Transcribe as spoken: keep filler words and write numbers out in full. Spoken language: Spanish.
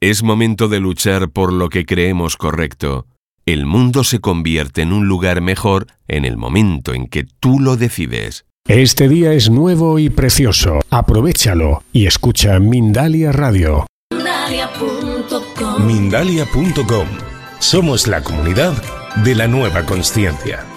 Es momento de luchar por lo que creemos correcto. El mundo se convierte en un lugar mejor en el momento en que tú lo decides. Este día es nuevo y precioso. Aprovéchalo y escucha Mindalia Radio. Mindalia punto com. Mindalia punto com. Somos la comunidad de la nueva consciencia.